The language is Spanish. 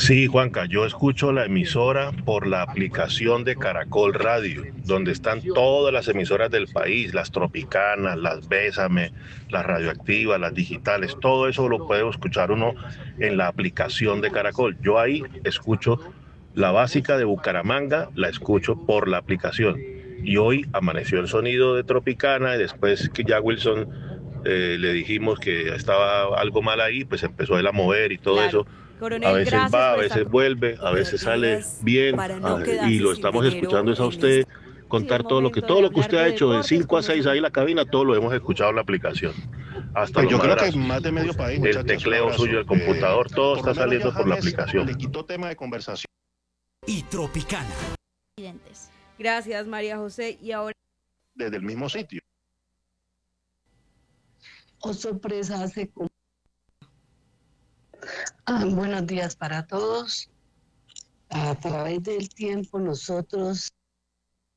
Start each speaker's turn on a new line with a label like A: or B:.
A: Sí, Juanca, yo escucho la emisora por la aplicación de Caracol Radio, donde están todas las emisoras del país, las tropicanas, las Bésame, las radioactivas, las digitales, todo eso lo puede escuchar uno en la aplicación de Caracol. Yo ahí escucho la básica de Bucaramanga, la escucho por la aplicación. Y hoy amaneció el sonido de Tropicana y después que ya Wilson le dijimos que estaba algo mal ahí, pues empezó él a mover y todo
B: Claro.
A: eso. A
B: Coronel,
A: veces
B: gracias
A: va, a
B: por estar
A: veces
B: con
A: vuelve, a veces sale
B: operativas
A: bien
B: para no
A: y
B: quedarse
A: lo
B: sin
A: estamos
B: dinero
A: escuchando es a
B: en esto.
A: usted
B: Sí, es
A: contar
B: momento
A: todo
B: de
A: lo que
B: hablar
A: usted
B: de
A: ha hecho de
B: deportes
A: 5
B: con
A: a 6
B: nuestro...
A: ahí en la cabina, todo lo hemos escuchado en la aplicación, hasta
C: Pues
A: los
C: yo creo que
A: madrazos.
C: más de medio país,
A: El
C: muchachos, un
A: tecleo suyo
C: abrazo.
A: del computador, todo
C: Por lo
A: está
C: menos ya
A: saliendo por la
C: James
A: aplicación.
C: le quitó tema de conversación.
D: Y Tropicana.
B: Gracias, María José. Y ahora...
C: Desde el mismo sitio.
E: Oh, sorpresa, buenos días para todos. A través del tiempo nosotros